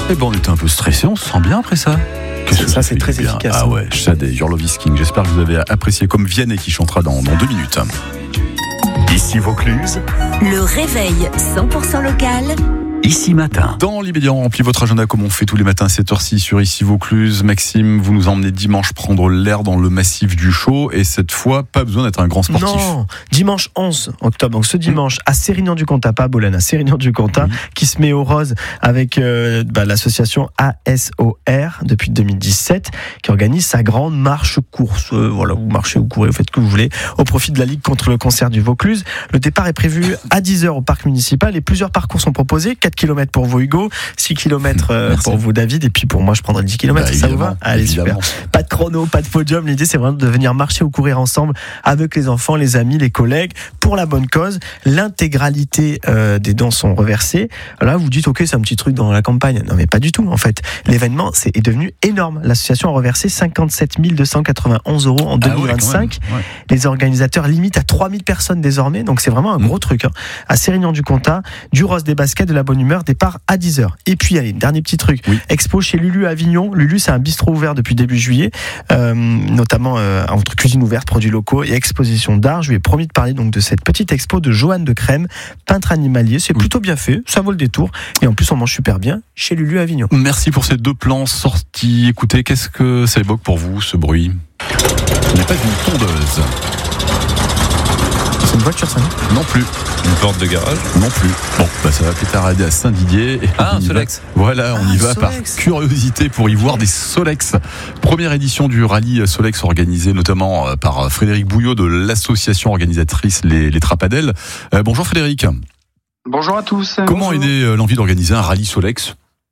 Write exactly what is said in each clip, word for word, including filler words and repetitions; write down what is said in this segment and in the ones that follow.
Eh ben, on était un peu stressé, on se sent bien après ça. Qu'est-ce ça, c'est très bien. efficace. Ah ouais, Shade et Your Love is King. J'espère que vous avez apprécié, comme Vianney qui chantera dans, dans deux minutes. Ici Vaucluse. Le réveil cent pour cent local. Ici Matin. Dans l'immédiat, on remplit votre agenda comme on fait tous les matins à sept heures six sur Ici Vaucluse. Maxime, vous nous emmenez dimanche prendre l'air dans le massif du Chaux. Et cette fois, pas besoin d'être un grand sportif. Non, dimanche onze octobre, donc ce dimanche, à Sérignan-du-Comtat, pas à Bolène, à Sérignan-du-Comtat, mmh. qui se met au rose avec euh, bah, l'association A S O R depuis deux mille dix-sept, qui organise sa grande marche-course. Euh, voilà, vous marchez, vous courez, vous faites ce que vous voulez, au profit de la Ligue contre le cancer du Vaucluse. Le départ est prévu à dix heures au parc municipal et plusieurs parcours sont proposés. quatre kilomètres pour vous Hugo, six kilomètres euh, pour vous David, et puis pour moi je prendrai dix kilomètres, bah, ça vous va ? Allez, évidemment. Super. Pas de chrono, pas de podium, l'idée c'est vraiment de venir marcher ou courir ensemble avec les enfants, les amis, les collègues, pour la bonne cause. L'intégralité euh, des dons sont reversés. Là vous dites ok, c'est un petit truc dans la campagne. Non mais pas du tout en fait. L'événement c'est, est devenu énorme. L'association a reversé cinquante-sept mille deux cent quatre-vingt-onze euros en deux mille vingt-cinq. Ah ouais, ouais. Les organisateurs limitent à trois mille personnes désormais, donc c'est vraiment un gros mmh. truc. Hein. À Sérignan-du-Comtat, du rose, des baskets, de la bonne humeur, départ à dix heures. Et puis, allez, dernier petit truc. Oui. Expo chez Lulu à Avignon. Lulu, c'est un bistrot ouvert depuis début juillet, euh, notamment euh, entre cuisine ouverte, produits locaux et exposition d'art. Je lui ai promis de parler donc de cette petite expo de Joanne de Crème, peintre animalier. C'est oui. plutôt bien fait, ça vaut le détour. Et en plus, on mange super bien chez Lulu à Avignon. Merci pour ces deux plans sortis. Écoutez, qu'est-ce que ça évoque pour vous, ce bruit ? Ce n'est pas une tondeuse. C'est une voiture, ça, non ? Non plus. Une porte de garage ? Non plus. Bon, bah ça va peut-être arrêter à Saint-Didier. Et ah, un Solex. Va, voilà, on ah, y va Solex. Par curiosité pour y voir des Solex. Première édition du rallye Solex organisée notamment par Frédéric Bouillot de l'association organisatrice Les, Les Trapadelles. Euh, bonjour Frédéric. Bonjour à tous. Comment est née l'envie d'organiser un rallye Solex ?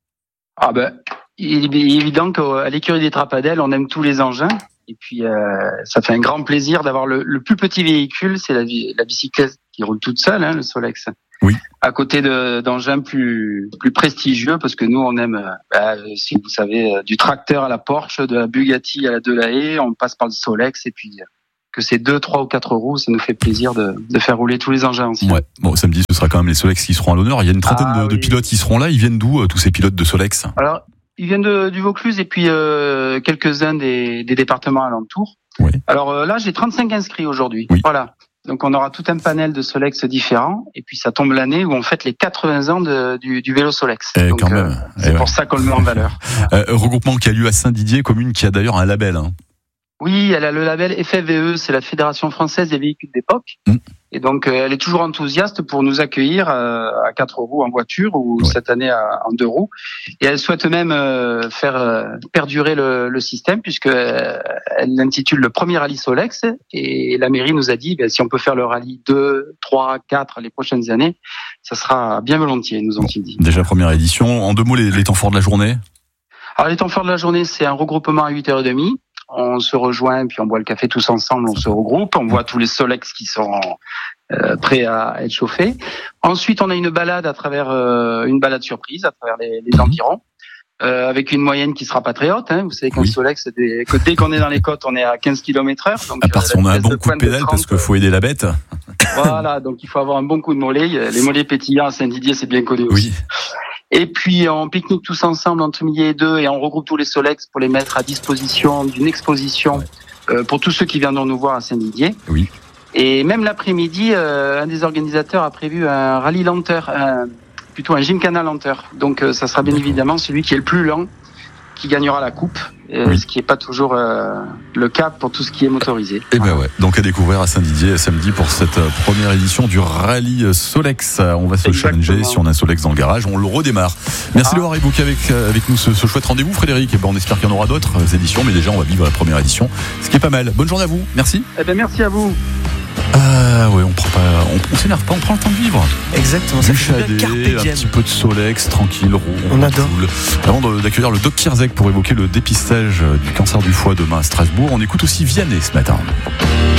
Ah ben, il est évident qu'à l'écurie des Trapadelles, on aime tous les engins. Et puis, euh, ça fait un grand plaisir d'avoir le, le plus petit véhicule, c'est la, la bicyclette qui roule toute seule, hein, le Solex. Oui. À côté de, d'engins plus, plus prestigieux, parce que nous, on aime, bah, si vous savez, du tracteur à la Porsche, de la Bugatti à la Delahaye, on passe par le Solex, et puis que c'est deux, trois ou quatre roues, ça nous fait plaisir de, de faire rouler tous les engins aussi. Ouais. Bon, samedi, ce sera quand même les Solex qui seront à l'honneur. Il y a une trentaine ah, de, oui. de pilotes qui seront là. Ils viennent d'où, tous ces pilotes de Solex ? Alors, ils viennent de, du Vaucluse et puis euh, quelques-uns des, des départements alentours. Oui. Alors euh, là, j'ai trente-cinq inscrits aujourd'hui. Oui. Voilà. Donc on aura tout un panel de Solex différents. Et puis ça tombe l'année où on fête les quatre-vingts ans de, du, du vélo Solex. Eh, Donc, quand même. Euh, c'est eh pour ouais. ça qu'on le met en valeur. euh, regroupement qui a lieu à Saint-Didier, commune qui a d'ailleurs un label. Hein. Oui, elle a le label F F V E, c'est la Fédération Française des Véhicules d'Époque. Mmh. Et donc, euh, elle est toujours enthousiaste pour nous accueillir euh, à quatre roues en voiture ou ouais. cette année à, en deux roues. Et elle souhaite même euh, faire euh, perdurer le, le système puisque euh, elle l'intitule le premier rallye Solex. Et la mairie nous a dit, ben, si on peut faire le rallye deux, trois, quatre les prochaines années, ça sera bien volontiers, nous ont-ils dit. Déjà première édition. En deux mots, les, les temps forts de la journée ? Alors, les temps forts de la journée, c'est un regroupement à huit heures trente. On se rejoint, puis on boit le café tous ensemble, on se regroupe, on voit tous les Solex qui sont euh, prêts à être chauffés. Ensuite, on a une balade à travers euh, une balade surprise à travers les, les environs, euh, avec une moyenne qui sera pas très haute. Hein. Vous savez qu'un oui. Solex, dès, que dès qu'on est dans les côtes, on est à quinze kilomètres heure. Donc, à part si on a un bon coup de pédale, de parce qu'il faut aider la bête. Voilà, donc il faut avoir un bon coup de mollet. Les mollets pétillants à Saint-Didier, c'est bien connu aussi. Oui. Et puis on pique-nique tous ensemble entre midi et deux et on regroupe tous les Solex pour les mettre à disposition d'une exposition ouais. euh, pour tous ceux qui viendront nous voir à Saint-Didier. Oui. Et même l'après-midi, euh, un des organisateurs a prévu un rallye lenteur, un, plutôt un gymkhana lenteur. Donc euh, ça sera bien D'accord. évidemment celui qui est le plus lent qui gagnera la coupe, euh, oui. ce qui n'est pas toujours euh, le cas pour tout ce qui est motorisé. Et ben ouais. Donc à découvrir à Saint-Didier samedi pour cette première édition du rallye Solex. On va se Exactement. challenger si on a un Solex dans le garage, on le redémarre. Merci ah. d'avoir évoqué avec avec nous ce, ce chouette rendez-vous, Frédéric. Et ben on espère qu'il y en aura d'autres éditions, mais déjà on va vivre la première édition, ce qui est pas mal. Bonne journée à vous. Merci. Eh ben merci à vous. Ah ouais, on prend pas, on, on s'énerve pas, on prend le temps de vivre. Exactement. Du Shadé, un petit peu de Solex, tranquille, roux. On adore. Cool. Avant de, d'accueillir le Doc Kierzek pour évoquer le dépistage du cancer du foie demain à Strasbourg, on écoute aussi Vianney ce matin.